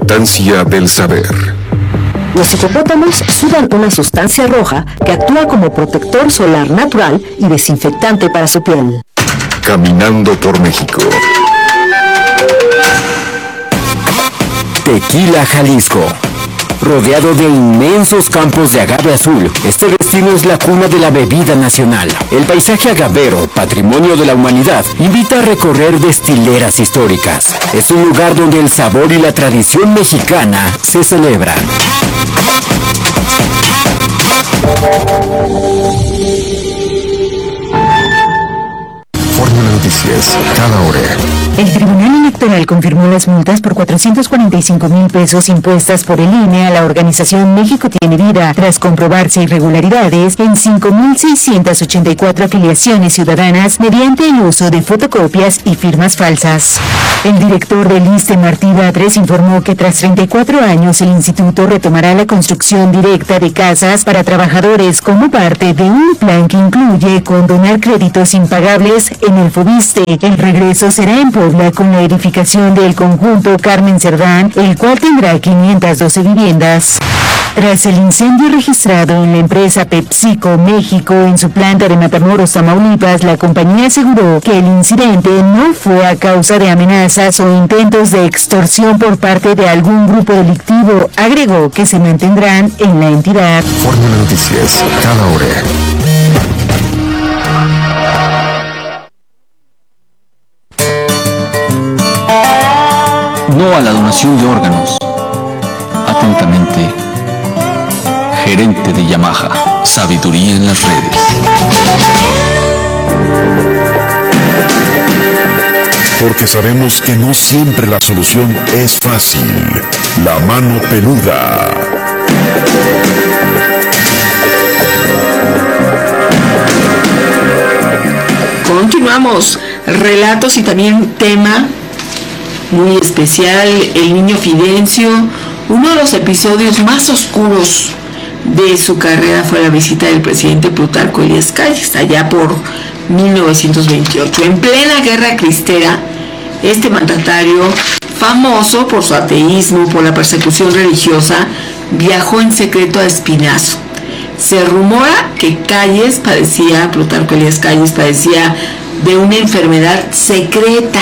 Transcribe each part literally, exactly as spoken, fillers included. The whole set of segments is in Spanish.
importancia del saber. Los hipopótamos sudan una sustancia roja que actúa como protector solar natural y desinfectante para su piel. Caminando por México. Tequila, Jalisco. Rodeado de inmensos campos de agave azul, este destino es la cuna de la bebida nacional. El paisaje agavero, patrimonio de la humanidad, invita a recorrer destileras históricas. Es un lugar donde el sabor y la tradición mexicana se celebran. Fórmula Noticias, cada hora. El Tribunal Electoral confirmó las multas por cuatrocientos cuarenta y cinco mil pesos impuestas por el I N E a la organización México Tiene Vida, tras comprobarse irregularidades en cinco mil seiscientas ochenta y cuatro afiliaciones ciudadanas mediante el uso de fotocopias y firmas falsas. El director del ISSSTE, Martí Batres, informó que tras treinta y cuatro años el instituto retomará la construcción directa de casas para trabajadores como parte de un plan que incluye condonar créditos impagables en el FOBISSSTE. El regreso será en Puebla con la edificación del conjunto Carmen Cerdán, el cual tendrá quinientas doce viviendas. Tras el incendio registrado en la empresa PepsiCo México en su planta de Matamoros, Tamaulipas, la compañía aseguró que el incidente no fue a causa de amenazas o intentos de extorsión por parte de algún grupo delictivo. Agregó que se mantendrán en la entidad. Fórmula Noticias, cada hora. No a la donación de órganos. Atentamente, gerente de Yamaha. Sabiduría en las redes. Porque sabemos que no siempre la solución es fácil. La mano peluda. Continuamos. Relatos y también tema muy especial, el niño Fidencio. Uno de los episodios más oscuros de su carrera fue la visita del presidente Plutarco Elías Calles, allá por mil novecientos veintiocho. En plena guerra cristera, este mandatario, famoso por su ateísmo, por la persecución religiosa, viajó en secreto a Espinazo. Se rumora que Calles padecía, Plutarco Elías Calles padecía de una enfermedad secreta.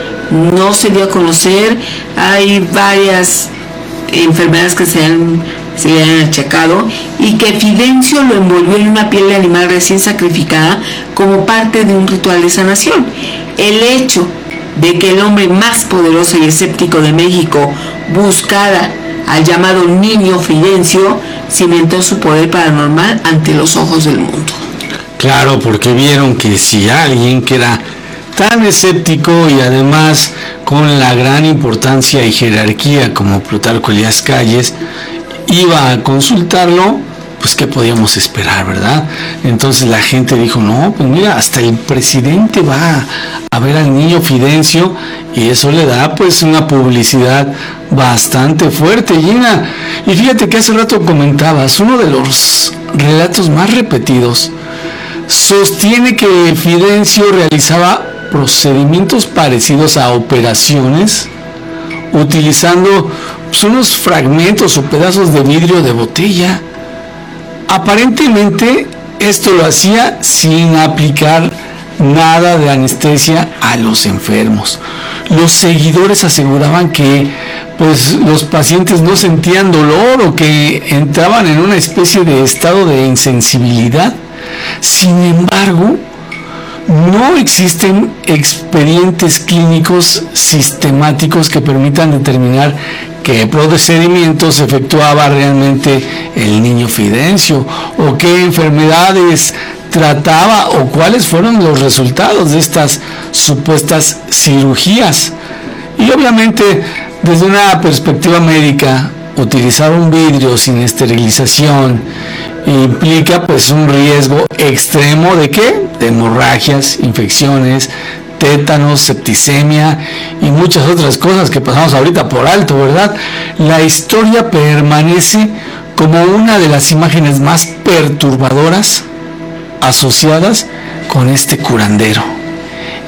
No se dio a conocer. Hay varias enfermedades que se, han, se le han achacado, y que Fidencio lo envolvió en una piel de animal recién sacrificada como parte de un ritual de sanación. El hecho de que el hombre más poderoso y escéptico de México buscara al llamado niño Fidencio cimentó su poder paranormal ante los ojos del mundo. Claro, porque vieron que si alguien que era tan escéptico y además con la gran importancia y jerarquía como Plutarco Elías Calles iba a consultarlo, pues qué podíamos esperar, ¿verdad? Entonces la gente dijo, no, pues mira, hasta el presidente va a ver al niño Fidencio, y eso le da pues una publicidad bastante fuerte, Gina. Y fíjate que hace rato comentabas, uno de los relatos más repetidos sostiene que Fidencio realizaba procedimientos parecidos a operaciones utilizando pues, unos fragmentos o pedazos de vidrio de botella. Aparentemente esto lo hacía sin aplicar nada de anestesia a los enfermos. Los seguidores aseguraban que pues los pacientes no sentían dolor o que entraban en una especie de estado de insensibilidad. Sin embargo, no existen expedientes clínicos sistemáticos que permitan determinar qué procedimientos efectuaba realmente el niño Fidencio o qué enfermedades trataba o cuáles fueron los resultados de estas supuestas cirugías. Y obviamente, desde una perspectiva médica, utilizar un vidrio sin esterilización implica pues un riesgo extremo de ¿qué? De hemorragias, infecciones, tétanos, septicemia y muchas otras cosas que pasamos ahorita por alto, ¿verdad? La historia permanece como una de las imágenes más perturbadoras asociadas con este curandero.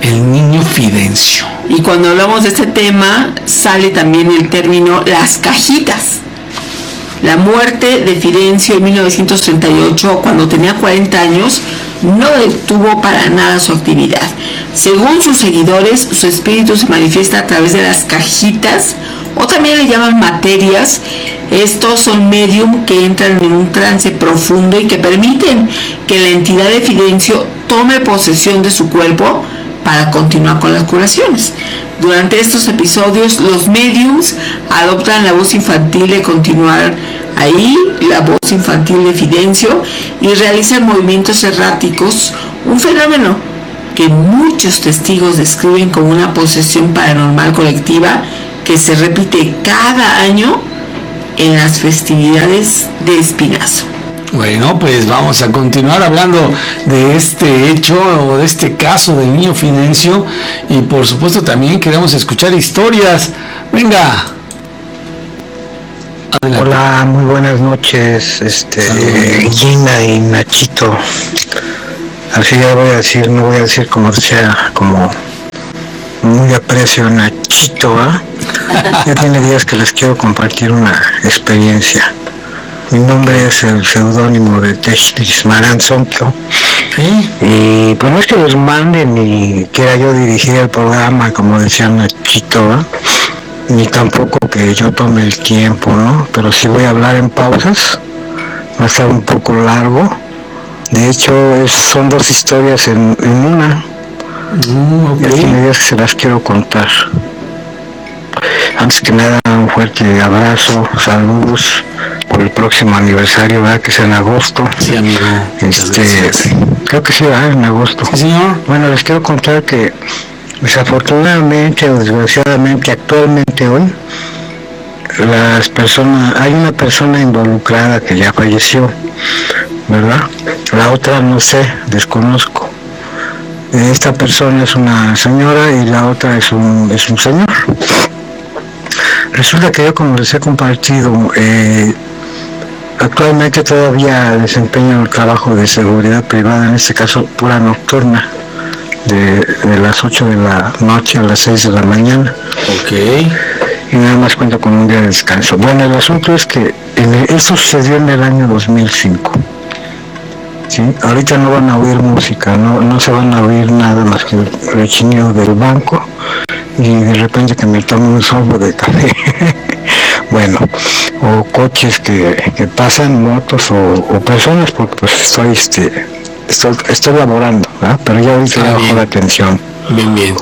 el niño Fidencio. Y cuando hablamos de este tema, sale también el término las cajitas. La muerte de Fidencio en mil novecientos treinta y ocho, cuando tenía cuarenta años, no detuvo para nada su actividad. Según sus seguidores, su espíritu se manifiesta a través de las cajitas, o también le llaman materias. Estos son medium que entran en un trance profundo y que permiten que la entidad de Fidencio tome posesión de su cuerpo para continuar con las curaciones. Durante estos episodios, los mediums adoptan la voz infantil de continuar ahí, la voz infantil de Fidencio, y realizan movimientos erráticos, un fenómeno que muchos testigos describen como una posesión paranormal colectiva que se repite cada año en las festividades de Espinazo. Bueno, pues vamos a continuar hablando de este hecho o de este caso del niño Fidencio, y por supuesto también queremos escuchar historias. Venga. Adelante. Hola, muy buenas noches, este, Gina y Nachito. Así ya voy a decir, no voy a decir como sea, como muy aprecio a Nachito, ¿eh? Ya tiene días que les quiero compartir una experiencia. Mi nombre es el seudónimo de Techtis Maranzonkio. ¿Sí? Y pues no es que los manden ni quiera yo dirigir el programa, como decía Nachito, ¿eh? Ni tampoco que yo tome el tiempo, ¿no? Pero sí voy a hablar en pausas, va a estar un poco largo. De hecho, es, son dos historias en, en una. Mm, okay. Ya tiene días que se las quiero contar. Antes que nada, un fuerte abrazo, saludos por el próximo aniversario, ¿verdad? Que es en agosto. Sí, amigo. Este, creo que sí, ¿verdad? En agosto. Sí, señor. Bueno, les quiero contar que desafortunadamente o desgraciadamente actualmente hoy, las personas, hay una persona involucrada que ya falleció, ¿verdad? La otra no sé, desconozco. Esta persona es una señora y la otra es un, es un señor. Resulta que yo, como les he compartido, eh, actualmente todavía desempeño el trabajo de seguridad privada, en este caso pura nocturna, de, de las ocho de la noche a las seis de la mañana. Ok. Y nada más cuento con un día de descanso. Bueno, el asunto es que en el, esto sucedió en el año dos mil cinco. ¿Sí? Ahorita no van a oír música, no, no se van a oír nada más que el rechineo del banco y de repente que me tomo un sorbo de café. Bueno, o coches que, que pasan, motos o, o personas, porque pues estoy este estoy, estoy laborando, ¿verdad? Pero ya ahorita le bajo la atención. Bien, bien.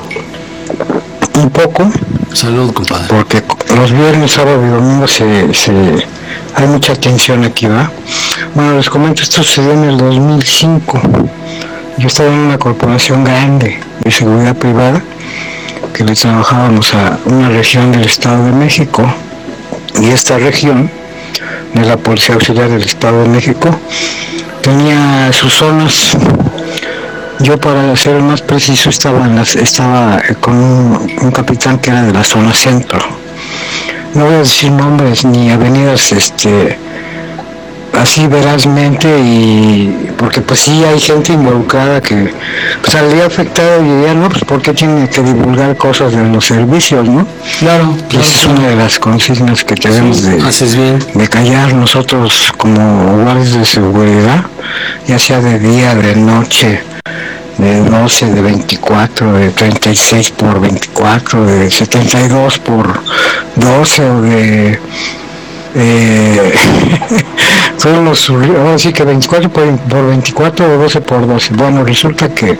Un poco. Salud, compadre. Porque los viernes, sábado y domingo se, se hay mucha tensión aquí, ¿va? Bueno, les comento, esto sucedió en el dos mil cinco. Yo estaba en una corporación grande de seguridad privada que le trabajábamos a una región del Estado de México, y esta región de la Policía Auxiliar del Estado de México tenía sus zonas. Yo, para ser más preciso, estaba, en las, estaba con un, un capitán que era de la zona centro. No voy a decir nombres ni avenidas este, así verazmente, y porque pues sí hay gente involucrada que pues, salía afectada y diría, no, pues ¿por qué tiene que divulgar cosas de los servicios, no? Claro, claro. Esa es una de las consignas que tenemos sí, de, haces bien. de callar nosotros como guardias de seguridad, ya sea de día, de noche, de doce, de veinticuatro, de treinta y seis por veinticuatro, de setenta y dos por doce, o de eh, todos los, ahora sí que veinticuatro por veinticuatro o doce por doce. Bueno, resulta que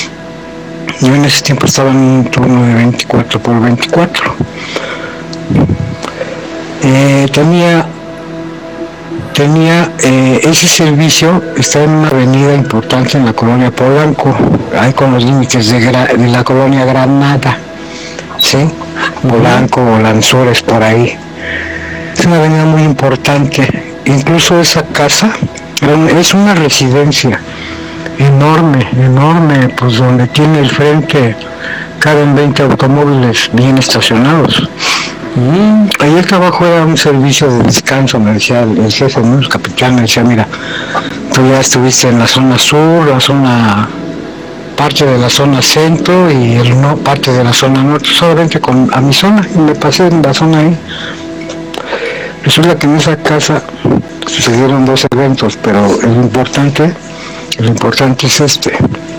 yo en ese tiempo estaba en un turno de veinticuatro por veinticuatro. Eh, tenía tenía eh, ese servicio, está en una avenida importante en la colonia Polanco, ahí con los límites de, de la colonia Granada, ¿sí? Polanco o Lanzures, por ahí. Es una avenida muy importante. Incluso esa casa es una residencia enorme, enorme, pues donde tiene el frente, caben veinte automóviles bien estacionados. Mm, ahí el trabajo era un servicio de descanso, me decía el, el jefe, ¿no? El capitán me decía, mira, tú ya estuviste en la zona sur, la zona parte de la zona centro y el no parte de la zona norte, solamente con a mi zona, y me pasé en la zona ahí. Resulta que en esa casa sucedieron dos eventos, pero lo importante, lo importante es este.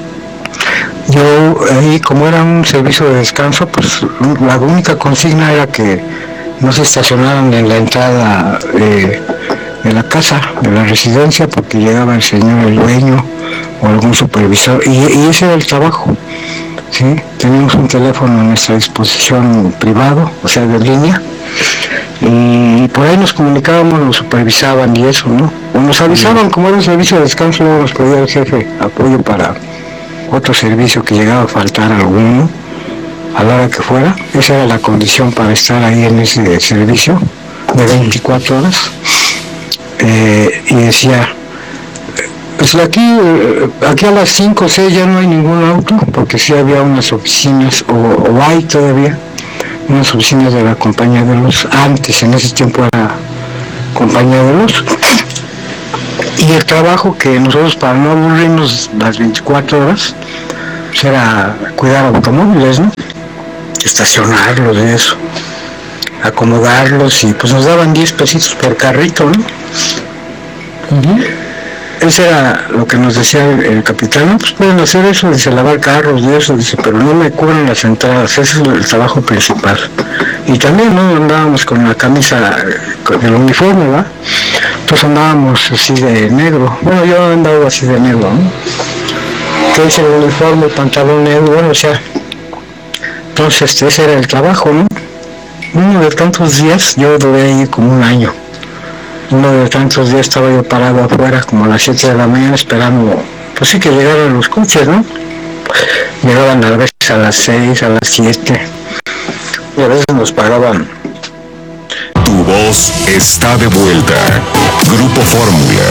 Yo ahí, como era un servicio de descanso, pues la única consigna era que no se estacionaran en la entrada eh, de la casa, de la residencia, porque llegaba el señor, el dueño o algún supervisor, y, y ese era el trabajo, ¿sí? Teníamos un teléfono a nuestra disposición privado, o sea, de línea, y por ahí nos comunicábamos, nos supervisaban y eso, ¿no? O nos avisaban, como era un servicio de descanso, luego nos pedía el jefe apoyo para otro servicio que llegaba a faltar alguno, a la hora que fuera. Esa era la condición para estar ahí en ese servicio de veinticuatro horas. Eh, y decía, pues aquí, aquí a las cinco o seis ya no hay ningún auto, porque sí había unas oficinas, o, o hay todavía, unas oficinas de la Compañía de Luz. Antes, en ese tiempo era Compañía de Luz. Y el trabajo que nosotros, para no aburrirnos las veinticuatro horas, pues era cuidar automóviles, ¿no? Estacionarlos y eso, acomodarlos, y pues nos daban diez pesitos por carrito, ¿no? Uh-huh. Ese era lo que nos decía el, el capitán, no, pues pueden hacer eso, dice, lavar carros y eso, dice, pero no me cubren las entradas, ese es el trabajo principal. Y también, ¿no? Andábamos con la camisa, con el uniforme, ¿verdad? Entonces andábamos así de negro, bueno, yo andaba así de negro, ¿no? Que dice el uniforme, pantalón negro, bueno, o sea, entonces este, ese era el trabajo, ¿no? Uno de tantos días, yo duré ahí como un año. Uno de tantos días estaba yo parado afuera como a las siete de la mañana esperando, pues sí, que llegaran los coches, ¿no? Llegaban a veces a las seis, a las siete, y a veces nos pagaban. Tu voz está de vuelta. Grupo Fórmula.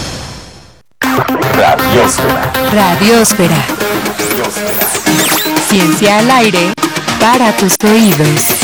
Radiósfera. Radiósfera. Ciencia al aire para tus oídos.